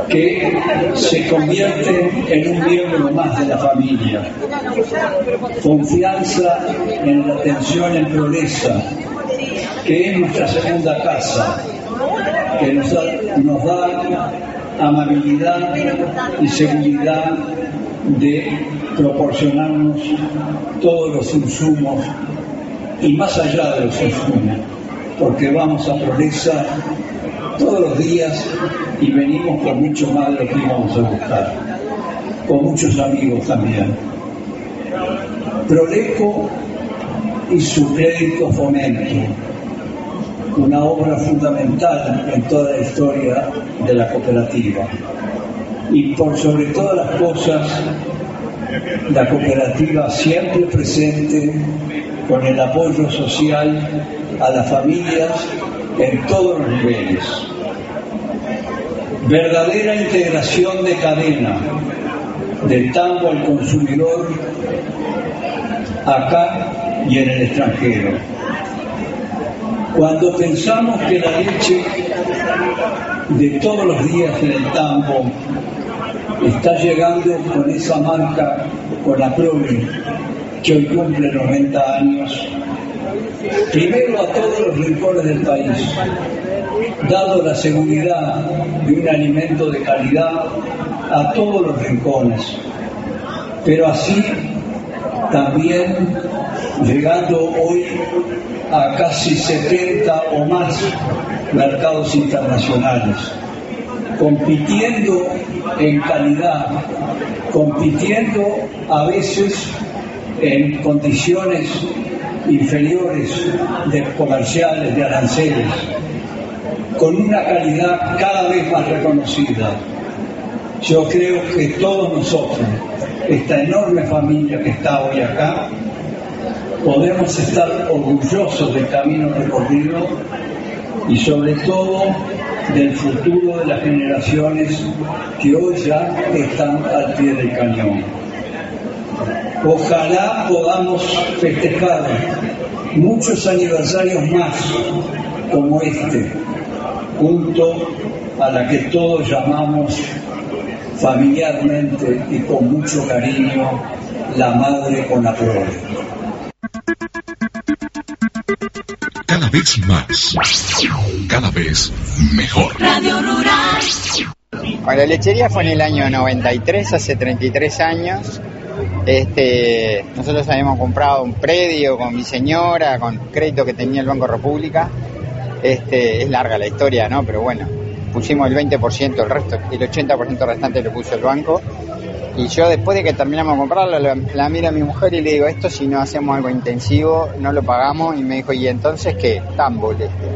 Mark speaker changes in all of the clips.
Speaker 1: que se convierte en un miembro más de la familia. Confianza en la atención en Progresa, que es nuestra segunda casa, que nos da amabilidad y seguridad de proporcionarnos todos los insumos y más allá de los insumos, porque vamos a Progresa todos los días y venimos con mucho más de lo que íbamos a buscar, con muchos amigos también. Proleco y su crédito Fomento, una obra fundamental en toda la historia de la cooperativa. Y por sobre todas las cosas, la cooperativa siempre presente con el apoyo social a las familias en todos los niveles. Verdadera integración de cadena, del tambo al consumidor, acá y en el extranjero. Cuando pensamos que la leche de todos los días en el tambo está llegando con esa marca, con la Prole, que hoy cumple 90 años, primero a todos los rincones del país, dando la seguridad de un alimento de calidad a todos los rincones, pero así también llegando hoy a casi 70 o más mercados internacionales, compitiendo en calidad, compitiendo a veces en condiciones inferiores de comerciales, de aranceles, con una calidad cada vez más reconocida. Yo creo que todos nosotros, esta enorme familia que está hoy acá, podemos estar orgullosos del camino recorrido y sobre todo del futuro de las generaciones que hoy ya están al pie del cañón. Ojalá podamos festejar muchos aniversarios más como este, junto a la que todos llamamos familiarmente y con mucho cariño la madre con la Prole.
Speaker 2: Cada vez más, cada vez mejor.
Speaker 3: Radio Rural.
Speaker 4: Bueno, la lechería fue en el año 93, hace 33 años. Nosotros habíamos comprado un predio con mi señora, con crédito que tenía el Banco República. Es larga la historia, ¿no? Pero bueno, pusimos el 20%, el resto, el 80% restante lo puso el banco. Y yo después de que terminamos de comprarlo, la miro a mi mujer y le digo, esto si no hacemos algo intensivo, no lo pagamos. Y me dijo, ¿y entonces qué? Tambo.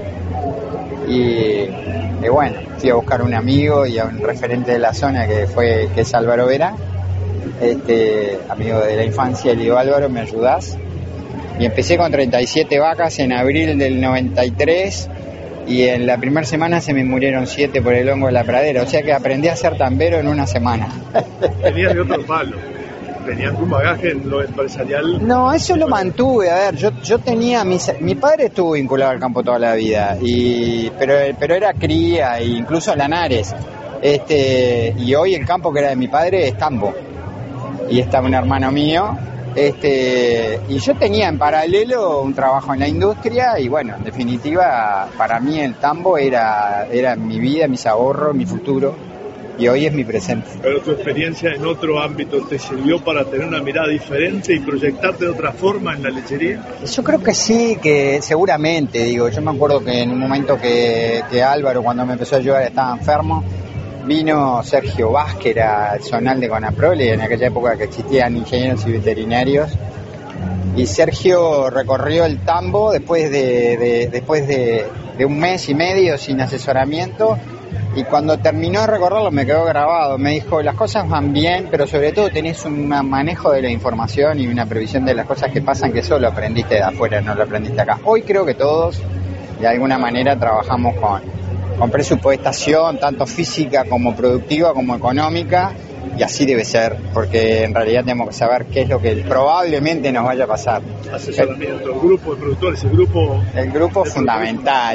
Speaker 4: Y bueno, fui a buscar a un amigo y a un referente de la zona que es Álvaro Vera, amigo de la infancia. Le digo, Álvaro, ¿me ayudás? Y empecé con 37 vacas en abril del 93 y en la primera semana se me murieron 7 por el hongo de la pradera, o sea que aprendí a ser tambero en una semana.
Speaker 5: Venías de otro palo, tenías un bagaje en lo empresarial.
Speaker 4: No, eso lo mantuve, a ver, yo tenía, mi padre estuvo vinculado al campo toda la vida, pero era cría e incluso Lanares, y hoy el campo que era de mi padre es tambo, y está un hermano mío. Y yo tenía en paralelo un trabajo en la industria y bueno, en definitiva para mí el tambo era mi vida, mis ahorros, mi futuro y hoy es mi presente.
Speaker 5: Pero tu experiencia en otro ámbito te sirvió para tener una mirada diferente y proyectarte de otra forma en la lechería.
Speaker 4: Yo creo que sí, que seguramente, digo, yo me acuerdo que en un momento que Álvaro cuando me empezó a ayudar estaba enfermo. Vino Sergio Vázquez, que era el zonal de Conaprole, en aquella época que existían ingenieros y veterinarios. Y Sergio recorrió el tambo después de un mes y medio sin asesoramiento. Y cuando terminó de recorrerlo me quedó grabado. Me dijo, las cosas van bien, pero sobre todo tenés un manejo de la información y una previsión de las cosas que pasan que solo aprendiste de afuera, no lo aprendiste acá. Hoy creo que todos, de alguna manera, trabajamos con presupuestación, tanto física como productiva como económica, y así debe ser, porque en realidad tenemos que saber qué es lo que probablemente nos vaya a pasar.
Speaker 5: Asesoramiento, el grupo de productores,
Speaker 4: el grupo fundamental.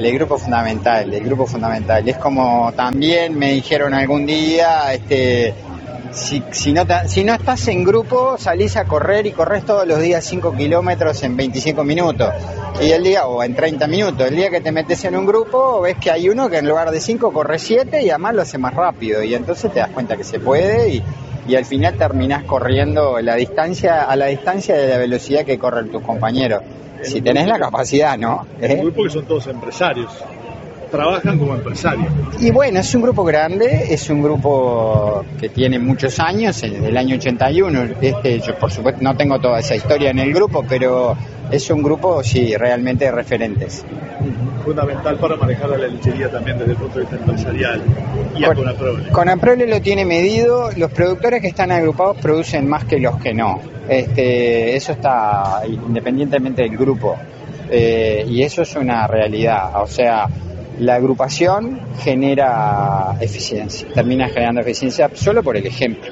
Speaker 4: Es como también me dijeron algún día, si no estás en grupo, salís a correr y corres todos los días 5 kilómetros en 25 minutos. Y o en 30 minutos. El día que te metes en un grupo, ves que hay uno que en lugar de 5 corre 7 y además lo hace más rápido. Y entonces te das cuenta que se puede y al final terminás corriendo a la distancia de la velocidad que corren tus compañeros. Si tenés la capacidad, ¿no?
Speaker 5: Un grupo que son todos empresarios. Trabajan como empresarios.
Speaker 4: Y bueno, es un grupo grande, es un grupo que tiene muchos años, desde el año 81. Yo por supuesto no tengo toda esa historia en el grupo, pero es un grupo, sí, realmente de referentes.
Speaker 5: Fundamental para manejar a la lechería también desde el punto de vista empresarial. Y a Conaprole.
Speaker 4: Conaprole lo tiene medido, los productores que están agrupados producen más que los que no. Eso está independientemente del grupo. Y eso es una realidad, o sea, la agrupación genera eficiencia, termina generando eficiencia solo por el ejemplo.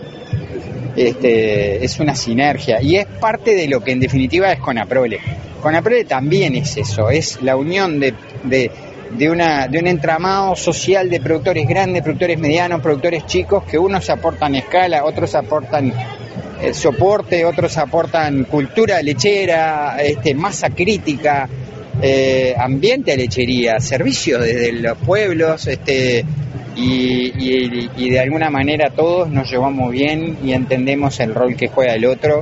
Speaker 4: Es una sinergia y es parte de lo que en definitiva es Conaprole. Conaprole también es eso, es la unión de un entramado social de productores grandes, productores medianos, productores chicos, que unos aportan escala, otros aportan soporte, otros aportan cultura lechera, masa crítica, ambiente a lechería, servicios desde los pueblos, y de alguna manera todos nos llevamos bien y entendemos el rol que juega el otro,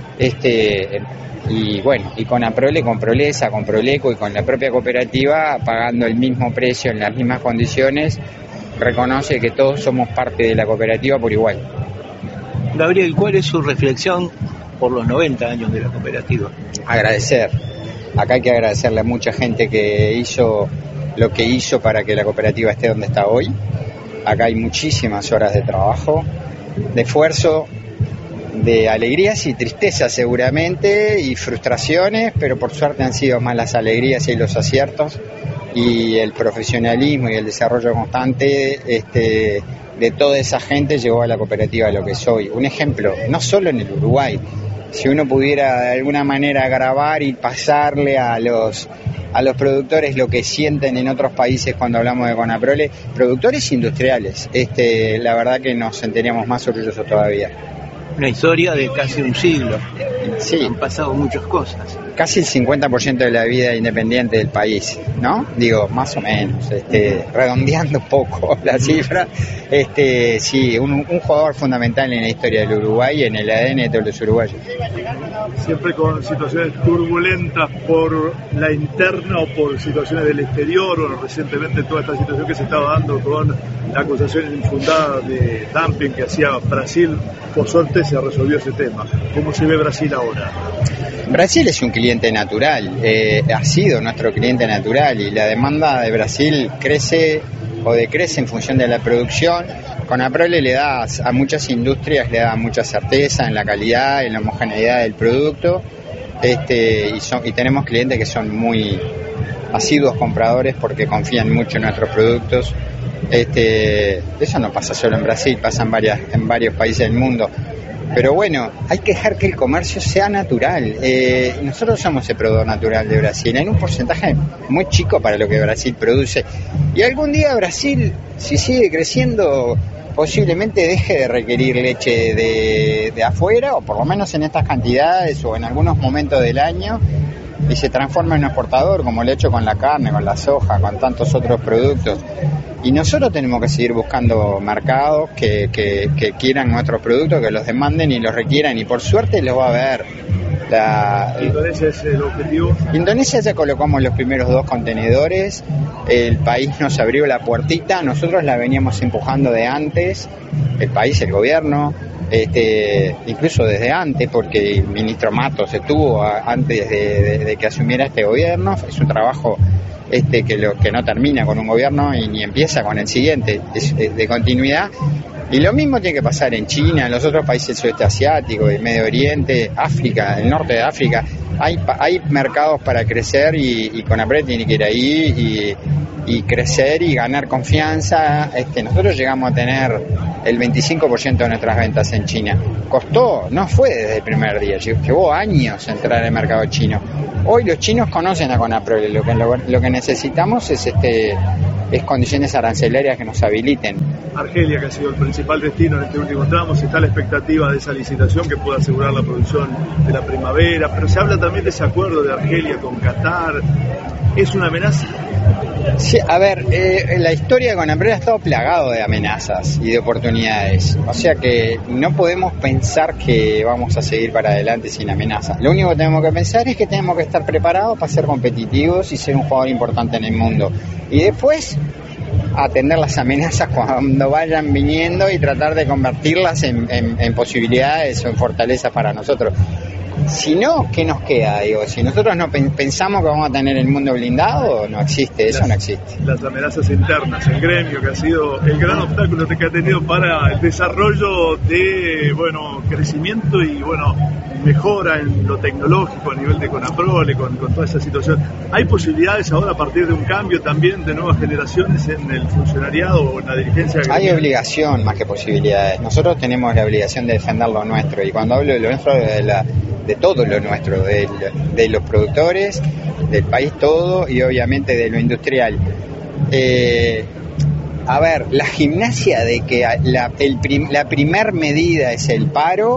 Speaker 4: y bueno, y con Aprole, con Prolesa, con Proleco y con la propia cooperativa, pagando el mismo precio en las mismas condiciones, reconoce que todos somos parte de la cooperativa por igual.
Speaker 6: Gabriel, ¿cuál es su reflexión por los 90 años de la cooperativa?
Speaker 4: Agradecer. Acá hay que agradecerle a mucha gente que hizo lo que hizo para que la cooperativa esté donde está hoy. Acá hay muchísimas horas de trabajo, de esfuerzo, de alegrías y tristezas seguramente, y frustraciones, pero por suerte han sido más las alegrías y los aciertos, y el profesionalismo y el desarrollo constante de toda esa gente llevó a la cooperativa a lo que es hoy. Un ejemplo, no solo en el Uruguay. Si uno pudiera de alguna manera grabar y pasarle a los productores lo que sienten en otros países cuando hablamos de Conaprole, productores industriales, la verdad que nos sentiríamos más orgullosos todavía.
Speaker 6: Una historia de casi un siglo.
Speaker 4: Sí.
Speaker 6: Han pasado muchas cosas.
Speaker 4: Casi el 50% de la vida independiente del país, ¿no? Digo, más o menos, redondeando un poco la cifra. Sí, un jugador fundamental en la historia del Uruguay, en el ADN de todos los uruguayos.
Speaker 5: Siempre con situaciones turbulentas por la interna o por situaciones del exterior, o recientemente toda esta situación que se estaba dando con la acusación infundada de dumping que hacía Brasil. Por suerte se resolvió ese tema. ¿Cómo se ve Brasil ahora?
Speaker 4: Brasil es un cliente natural, ha sido nuestro cliente natural, y la demanda de Brasil crece o decrece en función de la producción. Conaprole le da a muchas industrias, le da mucha certeza en la calidad, en la homogeneidad del producto, y tenemos clientes que son muy asiduos compradores porque confían mucho en nuestros productos. Eso no pasa solo en Brasil, pasa en varios países del mundo. Pero bueno, hay que dejar que el comercio sea natural. Nosotros somos el productor natural de Brasil, en un porcentaje muy chico para lo que Brasil produce. Y algún día Brasil, si sigue creciendo, posiblemente deje de requerir leche de afuera, o por lo menos en estas cantidades o en algunos momentos del año, y se transforma en un exportador, como lo he hecho con la carne, con la soja, con tantos otros productos. Y nosotros tenemos que seguir buscando mercados que quieran nuestros productos, que los demanden y los requieran, y por suerte los va a haber.
Speaker 5: ¿Indonesia es el objetivo?
Speaker 4: Indonesia ya colocamos los primeros 2 contenedores, el país nos abrió la puertita, nosotros la veníamos empujando de antes, el país, el gobierno, incluso desde antes, porque el ministro Matos estuvo antes de que asumiera este gobierno. Es un trabajo que no termina con un gobierno y ni empieza con el siguiente, es de continuidad, Y lo mismo tiene que pasar en China, en los otros países del sudeste asiático, el Medio Oriente, África, el norte de África. Hay mercados para crecer y Conapred tiene que ir ahí y crecer y ganar confianza. Nosotros llegamos a tener el 25% de nuestras ventas en China. Costó, no fue desde el primer día, llevó años entrar al mercado chino. Hoy los chinos conocen a Conapred, lo que necesitamos es condiciones arancelarias que nos habiliten.
Speaker 5: Argelia, que ha sido el principal destino en este último tramo, está la expectativa de esa licitación que pueda asegurar la producción de la primavera, pero se habla también de ese acuerdo de Argelia con Qatar. ¿Es una amenaza?
Speaker 4: Sí, a ver, la historia de Conapred ha estado plagado de amenazas y de oportunidades, o sea que no podemos pensar que vamos a seguir para adelante sin amenazas. Lo único que tenemos que pensar es que tenemos que estar preparados para ser competitivos y ser un jugador importante en el mundo, y después atender las amenazas cuando vayan viniendo y tratar de convertirlas en posibilidades o en fortalezas para nosotros. Si no, ¿qué nos queda? Si nosotros no pensamos que vamos a tener el mundo blindado, no existe, eso no existe.
Speaker 5: Las amenazas internas, el gremio, que ha sido el gran obstáculo que ha tenido para el desarrollo de, crecimiento y, mejora en lo tecnológico a nivel de Conaprole, con toda esa situación. ¿Hay posibilidades ahora a partir de un cambio también de nuevas generaciones en el funcionariado o en la dirigencia?
Speaker 4: Hay obligación más que posibilidades. Nosotros tenemos la obligación de defender lo nuestro, y cuando hablo de lo nuestro, de todo lo nuestro, de los productores, del país todo y obviamente de lo industrial. A ver, la gimnasia de que la primer medida es el paro,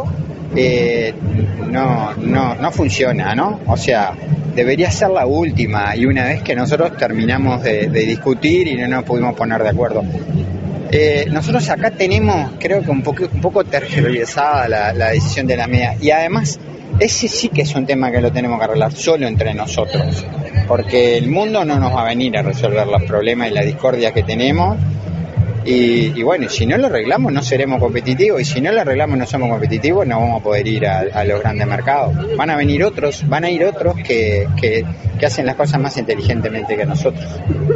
Speaker 4: no funciona, ¿no? O sea, debería ser la última, y una vez que nosotros terminamos de discutir y no nos pudimos poner de acuerdo. Nosotros acá tenemos, creo que un poco tergiversada la decisión de la media, y además ese sí que es un tema que lo tenemos que arreglar solo entre nosotros, porque el mundo no nos va a venir a resolver los problemas y la discordia que tenemos, y si no lo arreglamos no seremos competitivos, y si no lo arreglamos no somos competitivos, no vamos a poder ir a los grandes mercados. Van a ir otros que hacen las cosas más inteligentemente que nosotros.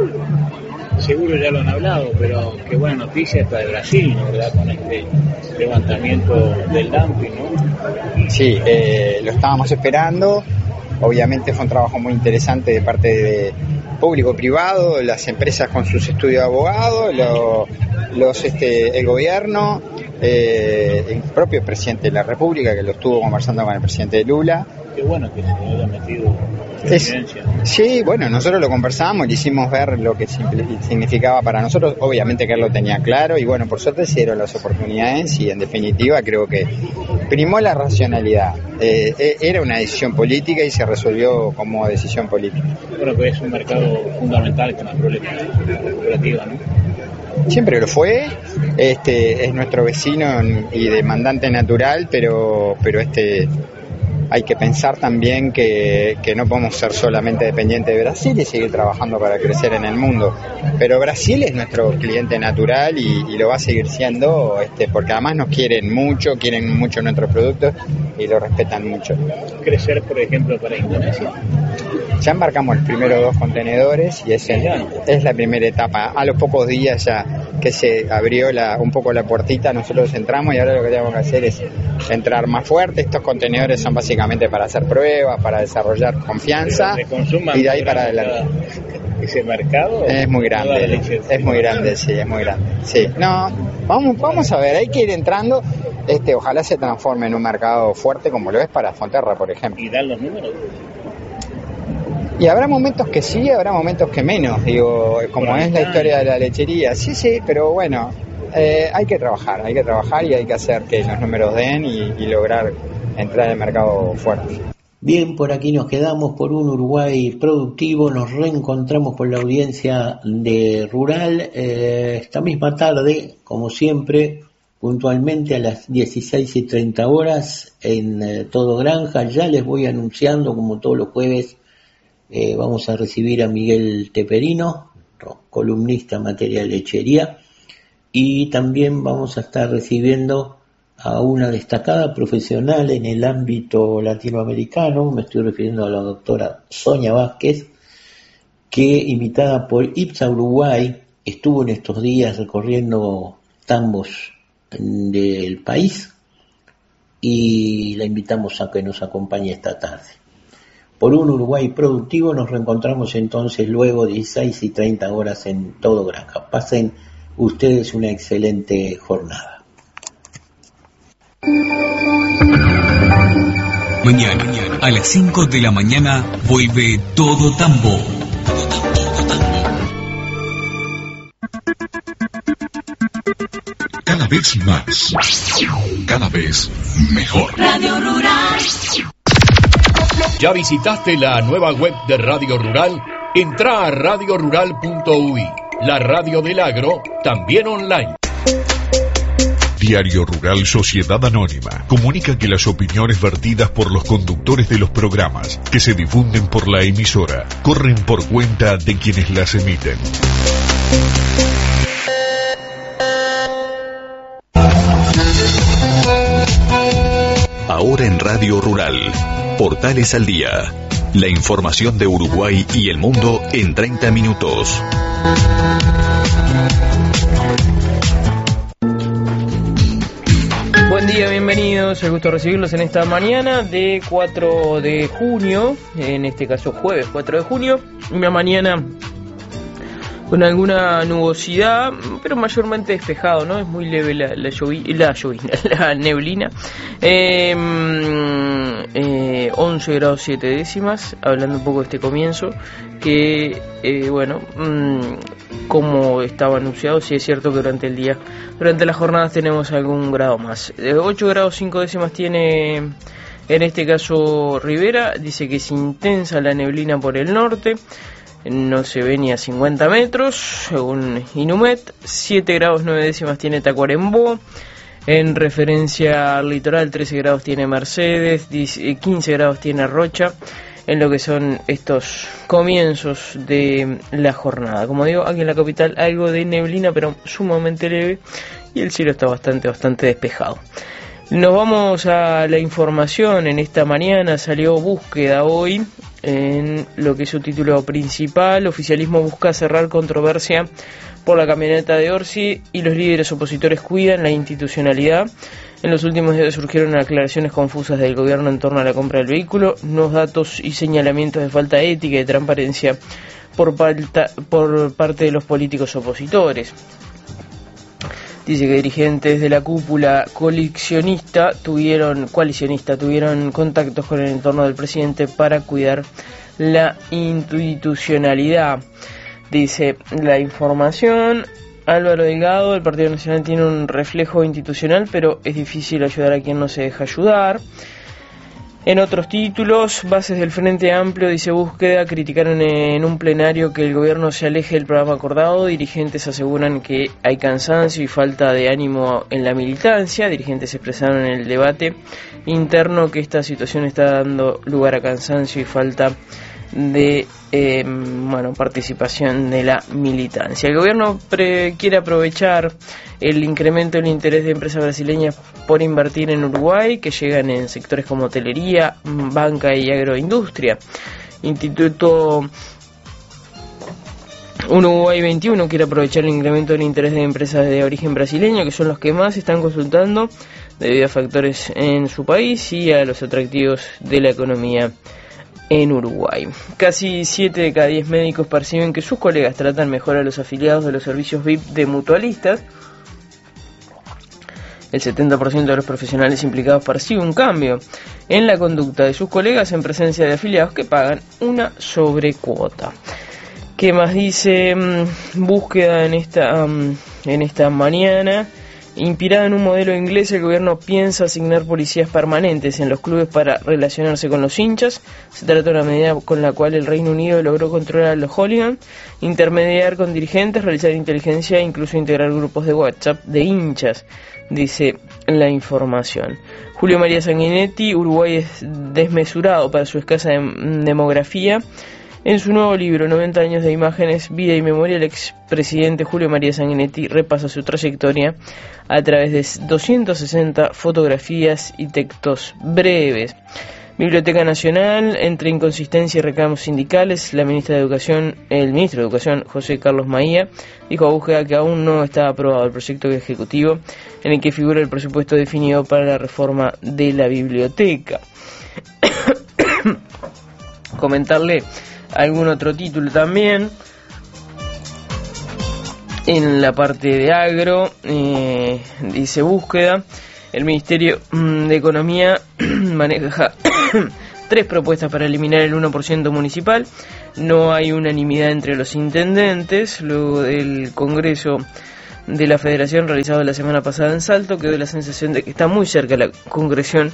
Speaker 6: Seguro ya lo han hablado, pero qué buena noticia esta de Brasil, ¿no? ¿Verdad? Con este levantamiento del dumping, ¿no?
Speaker 4: Sí, lo estábamos esperando. Obviamente fue un trabajo muy interesante de parte de público-privado, las empresas con sus estudios de abogados, el gobierno, el propio presidente de la República, que lo estuvo conversando con el presidente Lula.
Speaker 6: Qué bueno que se haya metido en evidencia.
Speaker 4: Sí, nosotros lo conversamos, le hicimos ver lo que significaba para nosotros. Obviamente que él lo tenía claro, y por suerte se dieron las oportunidades, y en definitiva creo que primó la racionalidad. Era una decisión política y se resolvió como decisión política.
Speaker 6: Bueno, que es un mercado fundamental con la cooperativa, ¿no?
Speaker 4: Siempre lo fue, es nuestro vecino y demandante natural, pero hay que pensar también que no podemos ser solamente dependientes de Brasil y seguir trabajando para crecer en el mundo. Pero Brasil es nuestro cliente natural y lo va a seguir siendo, porque además nos quieren mucho nuestros productos y lo respetan mucho.
Speaker 6: ¿Crecer, por ejemplo, para Indonesia?
Speaker 4: Ya embarcamos los primeros 2 contenedores y es la primera etapa. A los pocos días ya que se abrió un poco la puertita, nosotros entramos, y ahora lo que tenemos que hacer es entrar más fuerte. Estos contenedores son básicamente para hacer pruebas, para desarrollar confianza, y de ahí para adelante.
Speaker 6: ¿Ese mercado?
Speaker 4: Es muy grande, es muy grande. Sí. No, vamos a ver, hay que ir entrando. Ojalá se transforme en un mercado fuerte como lo es para Fonterra, por ejemplo.
Speaker 6: ¿Y dan los números?
Speaker 4: Y habrá momentos que sí, habrá momentos que menos, como es la historia de la lechería. Sí, pero hay que trabajar y hay que hacer que los números den y lograr entrar en el mercado fuerte.
Speaker 7: Bien, por aquí nos quedamos por un Uruguay productivo, nos reencontramos con la audiencia de Rural esta misma tarde, como siempre, puntualmente a las 16:30 en Todo Granja. Ya les voy anunciando, como todos los jueves, vamos a recibir a Miguel Teperino, columnista en materia de lechería, y también vamos a estar recibiendo a una destacada profesional en el ámbito latinoamericano. Me estoy refiriendo a la doctora Sonia Vázquez, que, invitada por IPSA Uruguay, estuvo en estos días recorriendo tambos del país y la invitamos a que nos acompañe esta tarde. Por un Uruguay productivo nos reencontramos entonces luego 16:30 en Todo Granja. Pasen ustedes una excelente jornada.
Speaker 2: Mañana a las 5 de la mañana vuelve Todo Tambo. Cada vez más, cada vez mejor.
Speaker 3: Radio Rural.
Speaker 8: ¿Ya visitaste la nueva web de Radio Rural? Entra a radiorural.uy, la radio del agro, también online.
Speaker 2: Diario Rural Sociedad Anónima comunica que las opiniones vertidas por los conductores de los programas que se difunden por la emisora corren por cuenta de quienes las emiten. Ahora en Radio Rural, Portales al Día. La información de Uruguay y el mundo en 30 minutos.
Speaker 9: Buen día, bienvenidos, el gusto de recibirlos en esta mañana de 4 de junio, en este caso jueves 4 de junio, una mañana con alguna nubosidad, pero mayormente despejado, ¿no? Es muy leve la neblina. 11 grados 7 décimas, hablando un poco de este comienzo, que, como estaba anunciado, sí es cierto que durante las jornadas tenemos algún grado más. 8 grados 5 décimas tiene, en este caso, Rivera, dice que es intensa la neblina por el norte. No se ve ni a 50 metros, según Inumet. 7 grados 9 décimas tiene Tacuarembó. En referencia al litoral, 13 grados tiene Mercedes, 15 grados tiene Rocha, en lo que son estos comienzos de la jornada. Como digo, aquí en la capital algo de neblina, pero sumamente leve, y el cielo está bastante despejado. Nos vamos a la información. En esta mañana salió Búsqueda hoy, en lo que es su título principal. Oficialismo busca cerrar controversia por la camioneta de Orsi y los líderes opositores cuidan la institucionalidad. En los últimos días surgieron aclaraciones confusas del gobierno en torno a la compra del vehículo, nuevos datos y señalamientos de falta ética y de transparencia por parte de los políticos opositores. Dice que dirigentes de la cúpula coalicionista tuvieron contactos con el entorno del presidente para cuidar la institucionalidad. Dice la información. Álvaro Delgado, el Partido Nacional tiene un reflejo institucional, pero es difícil ayudar a quien no se deja ayudar. En otros títulos, bases del Frente Amplio, dice Búsqueda, criticaron en un plenario que el gobierno se aleje del programa acordado. Dirigentes aseguran que hay cansancio y falta de ánimo en la militancia. Dirigentes expresaron en el debate interno que esta situación está dando lugar a cansancio y falta de participación de la militancia. El gobierno quiere aprovechar el incremento del interés de empresas brasileñas por invertir en Uruguay, que llegan en sectores como hotelería, banca y agroindustria. Instituto Uruguay 21 quiere aprovechar el incremento del interés de empresas de origen brasileño, que son los que más están consultando debido a factores en su país y a los atractivos de la economía en Uruguay. Casi 7 de cada 10 médicos perciben que sus colegas tratan mejor a los afiliados de los servicios VIP de mutualistas. El 70% de los profesionales implicados percibe un cambio en la conducta de sus colegas en presencia de afiliados que pagan una sobrecuota. ¿Qué más dice Búsqueda en esta mañana? Inspirado en un modelo inglés, el gobierno piensa asignar policías permanentes en los clubes para relacionarse con los hinchas. Se trata de una medida con la cual el Reino Unido logró controlar a los hooligans, intermediar con dirigentes, realizar inteligencia e incluso integrar grupos de WhatsApp de hinchas, dice la información. Julio María Sanguinetti, Uruguay es desmesurado para su escasa demografía. En su nuevo libro, 90 años de imágenes, vida y memoria, el expresidente Julio María Sanguinetti repasa su trayectoria a través de 260 fotografías y textos breves. Biblioteca Nacional, entre inconsistencia y reclamos sindicales, el ministro de Educación, José Carlos Maía, dijo a Búsqueda que aún no está aprobado el proyecto ejecutivo en el que figura el presupuesto definido para la reforma de la biblioteca. Comentarle algún otro título también. En la parte de agro, dice Búsqueda, el Ministerio de Economía maneja 3 propuestas para eliminar el 1% municipal. No hay unanimidad entre los intendentes. Luego del Congreso de la Federación realizado la semana pasada en Salto, quedó la sensación de que está muy cerca la concreción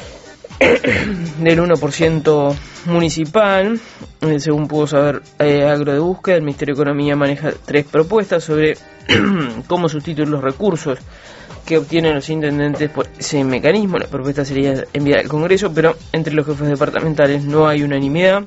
Speaker 9: del 1% municipal. Según pudo saber Agro de Búsqueda, el Ministerio de Economía maneja 3 propuestas sobre cómo sustituir los recursos que obtienen los intendentes por ese mecanismo. La propuesta sería enviada al Congreso, pero entre los jefes departamentales no hay unanimidad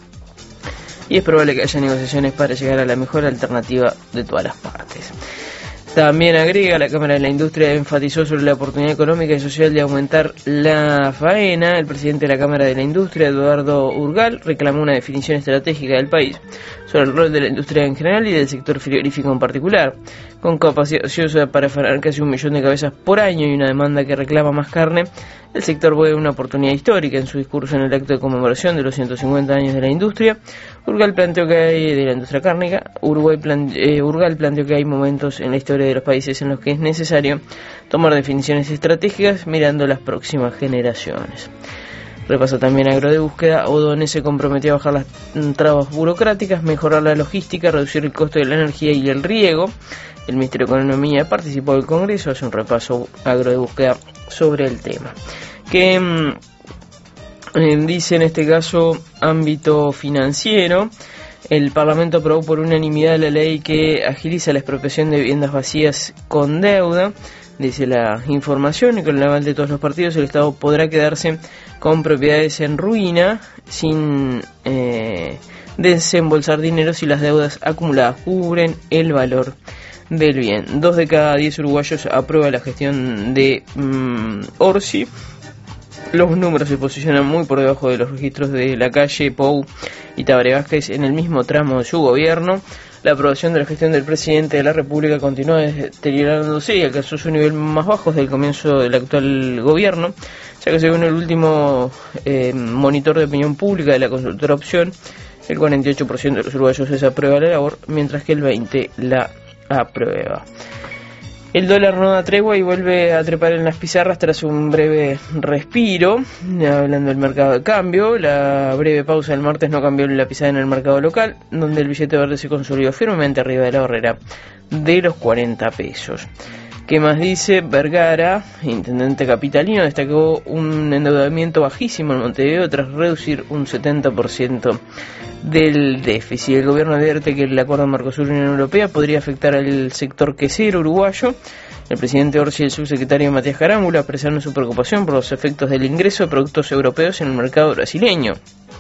Speaker 9: y es probable que haya negociaciones para llegar a la mejor alternativa de todas las partes. También agrega, la Cámara de la Industria enfatizó sobre la oportunidad económica y social de aumentar la faena. El presidente de la Cámara de la Industria, Eduardo Urgal, reclamó una definición estratégica del país sobre el rol de la industria en general y del sector frigorífico en particular. Con capacidad ociosa para afanar casi 1 millón de cabezas por año y una demanda que reclama más carne, el sector ve una oportunidad histórica. En su discurso en el acto de conmemoración de los 150 años de la industria, Urgal planteó que hay de la industria cárnica. Urgal planteó que hay momentos en la historia de los países en los que es necesario tomar definiciones estratégicas mirando las próximas generaciones. Repasa también Agro de Búsqueda. O'Donnell se comprometió a bajar las trabas burocráticas, mejorar la logística, reducir el costo de la energía y el riego. El Ministerio de Economía participó del Congreso, hace un repaso Agro de Búsqueda sobre el tema. Que dice en este caso ámbito financiero, el Parlamento aprobó por unanimidad la ley que agiliza la expropiación de viviendas vacías con deuda. Dice la información, y con el aval de todos los partidos el Estado podrá quedarse con propiedades en ruina sin desembolsar dinero si las deudas acumuladas cubren el valor del bien. 2 de cada 10 uruguayos aprueba la gestión de Orsi. Los números se posicionan muy por debajo de los registros de Lacalle, Pou y Tabaré Vázquez en el mismo tramo de su gobierno. La aprobación de la gestión del presidente de la República continúa deteriorándose y alcanzó su nivel más bajo desde el comienzo del actual gobierno, ya que según el último monitor de opinión pública de la consultora Opción, el 48% de los uruguayos desaprueba la labor, mientras que el 20% la aprueba. El dólar no da tregua y vuelve a trepar en las pizarras tras un breve respiro. Hablando del mercado de cambio, la breve pausa del martes no cambió la pisada en el mercado local, donde el billete verde se consolidó firmemente arriba de la barrera de los 40 pesos. ¿Qué más dice? Vergara, intendente capitalino, destacó un endeudamiento bajísimo en Montevideo tras reducir un 70% del déficit. El gobierno advierte que el acuerdo Mercosur-Unión Europea podría afectar al sector quesero uruguayo. El presidente Orsi y el subsecretario Matías Carámbula expresaron su preocupación por los efectos del ingreso de productos europeos en el mercado brasileño.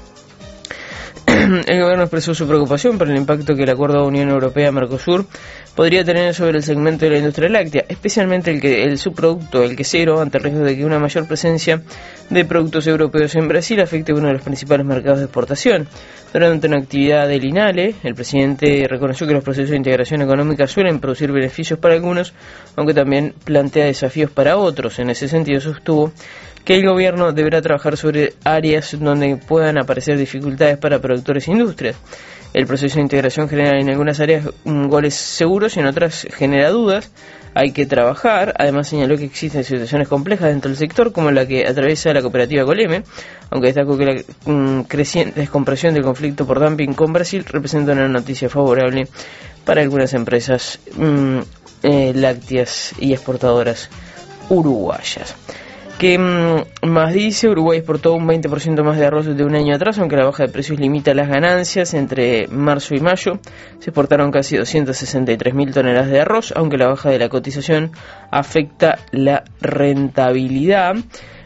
Speaker 9: El gobierno expresó su preocupación por el impacto que el acuerdo Unión Europea-Mercosur podría tener sobre el segmento de la industria láctea, especialmente el subproducto, el quesero, ante el riesgo de que una mayor presencia de productos europeos en Brasil afecte uno de los principales mercados de exportación. Durante una actividad del INALE, el presidente reconoció que los procesos de integración económica suelen producir beneficios para algunos, aunque también plantea desafíos para otros. En ese sentido, sostuvo que el gobierno deberá trabajar sobre áreas donde puedan aparecer dificultades para productores e industrias. El proceso de integración genera en algunas áreas goles seguros y en otras genera dudas. Hay que trabajar. Además señaló que existen situaciones complejas dentro del sector, como la que atraviesa la cooperativa Coleme, aunque destacó que la creciente descompresión del conflicto por dumping con Brasil representa una noticia favorable para algunas empresas lácteas y exportadoras uruguayas. ¿Qué más dice? Uruguay exportó un 20% más de arroz de un año atrás, aunque la baja de precios limita las ganancias. Entre marzo y mayo se exportaron casi 263.000 toneladas de arroz, aunque la baja de la cotización afecta la rentabilidad.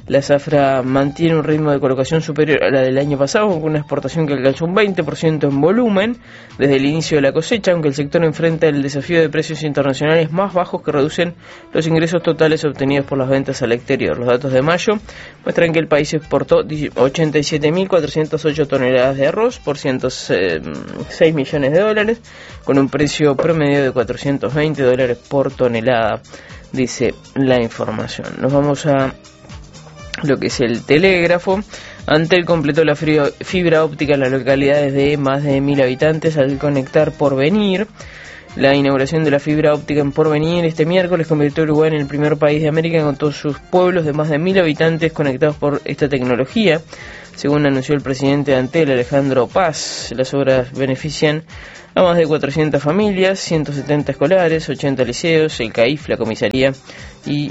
Speaker 9: La zafra mantiene un ritmo de colocación superior a la del año pasado, con una exportación que alcanzó un 20% en volumen desde el inicio de la cosecha, aunque el sector enfrenta el desafío de precios internacionales más bajos que reducen los ingresos totales obtenidos por las ventas al exterior. Los datos de mayo muestran que el país exportó 87.408 toneladas de arroz por 106 millones de dólares, con un precio promedio de $420 por tonelada, dice la información. Nos vamos a lo que es el telégrafo. Antel completó la fibra óptica en las localidades de más de 1.000 habitantes al conectar Porvenir. La inauguración de la fibra óptica en Porvenir este miércoles convirtió a Uruguay en el primer país de América con todos sus pueblos de más de 1.000 habitantes conectados por esta tecnología, según anunció el presidente de Antel, Alejandro Paz. Las obras benefician a más de 400 familias, 170 escolares, 80 liceos, el CAIF, la comisaría y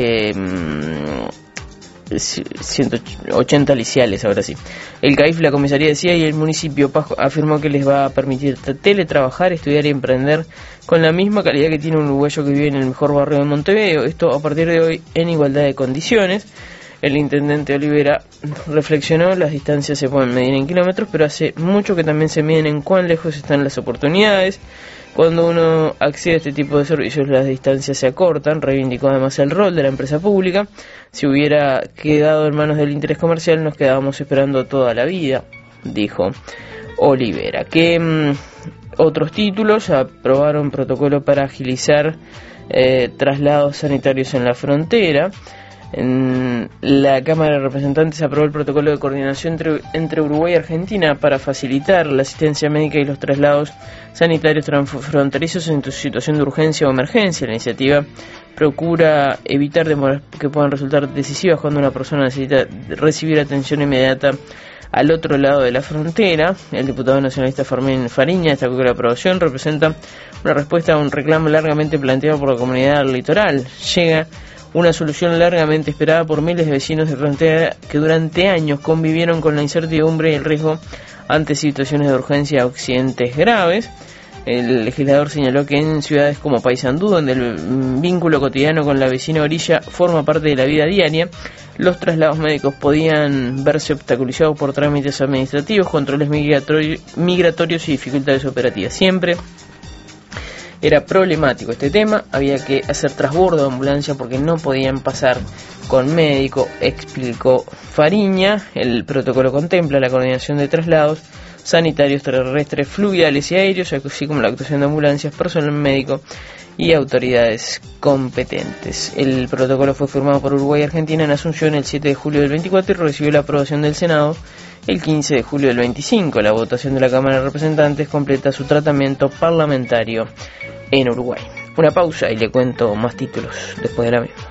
Speaker 9: 180 liceales, ahora sí. El CAIF, la comisaría decía, y el municipio afirmó que les va a permitir teletrabajar, estudiar y emprender con la misma calidad que tiene un uruguayo que vive en el mejor barrio de Montevideo. Esto a partir de hoy en igualdad de condiciones. El intendente Olivera reflexionó: las distancias se pueden medir en kilómetros, pero hace mucho que también se miden en cuán lejos están las oportunidades. Cuando uno accede a este tipo de servicios, las distancias se acortan. Reivindicó además el rol de la empresa pública. Si hubiera quedado en manos del interés comercial, nos quedábamos esperando toda la vida, dijo Olivera. Que otros títulos: aprobaron protocolo para agilizar traslados sanitarios en la frontera. En la Cámara de Representantes aprobó el protocolo de coordinación entre Uruguay y Argentina para facilitar la asistencia médica y los traslados sanitarios transfronterizos en situación de urgencia o emergencia. La iniciativa procura evitar demoras que puedan resultar decisivas cuando una persona necesita recibir atención inmediata al otro lado de la frontera. El diputado nacionalista Fermín Fariña destacó que la aprobación representa una respuesta a un reclamo largamente planteado por la comunidad del litoral. Llega una solución largamente esperada por miles de vecinos de frontera que durante años convivieron con la incertidumbre y el riesgo ante situaciones de urgencia o accidentes graves. El legislador señaló que en ciudades como Paysandú, donde el vínculo cotidiano con la vecina orilla forma parte de la vida diaria, los traslados médicos podían verse obstaculizados por trámites administrativos, controles migratorios y dificultades operativas. Siempre era problemático este tema, había que hacer transbordo de ambulancia porque no podían pasar con médico, explicó Fariña. El protocolo contempla la coordinación de traslados sanitarios terrestres, fluviales y aéreos, así como la actuación de ambulancias, personal médico y autoridades competentes. El protocolo fue firmado por Uruguay y Argentina en Asunción el 7 de julio del 24 y recibió la aprobación del Senado el 15 de julio del 25. La votación de la Cámara de Representantes completa su tratamiento parlamentario en Uruguay. Una pausa y le cuento más títulos después de la misma.